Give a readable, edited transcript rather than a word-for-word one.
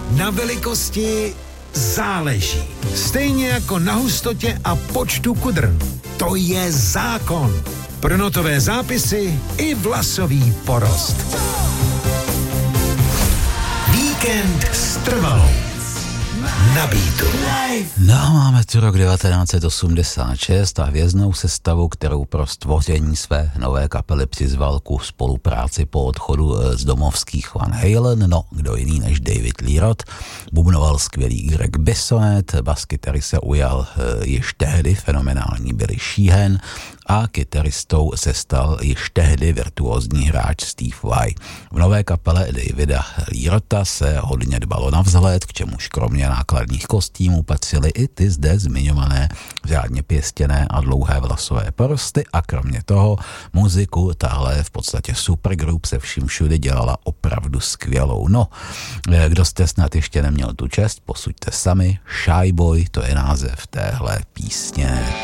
Na velikosti záleží. Stejně jako na hustotě a počtu kudrn. To je zákon. Pro notové zápisy i vlasový porost. Víkend s Trvalou. Na Beatu. No, máme tu rok 1986 a hvězdnou sestavu, kterou pro stvoření své nové kapely přizval ku spolupráci po odchodu z domovských Van Halen, no, kdo jiný než David Lee Roth. Bubnoval skvělý Greg Bissonette, baskytary se ujal již tehdy fenomenální Billy Sheehan a kytaristou se stal již tehdy virtuózní hráč Steve Vai. V nové kapele Davida Lee Rotha se hodně dbalo na vzhled, k čemuž kromě nákladních kostýmů patřily i ty zde zmiňované řádně pěstěné a dlouhé vlasové porosty a kromě toho muziku tahle v podstatě supergroup se vším všude dělala opravdu skvělou. No, kdo jste snad ještě neměl tu čest, posuďte sami. Shy Boy, to je název téhle písně.